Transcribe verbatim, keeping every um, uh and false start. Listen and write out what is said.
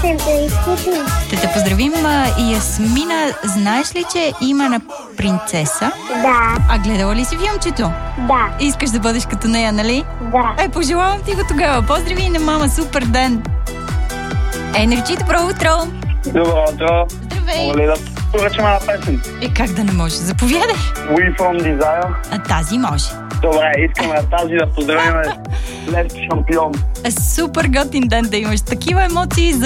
Да те поздравим. И Ясмина, знаеш ли, че има на принцеса? Да. А гледала ли си филмчето? Да. Искаш да бъдеш като нея, нали? Да. Е, пожелавам ти го тогава. Поздрави на мама, супер ден. Енерджи, добро утро. Добро утро. Здравей. Мога ли да поръчам една песен? Е, как да не може? Заповядай. We From Desire. А тази може. Добре, искаме тази да поздравим Лев шампион. Супер готин ден да имаш. Такива емоции за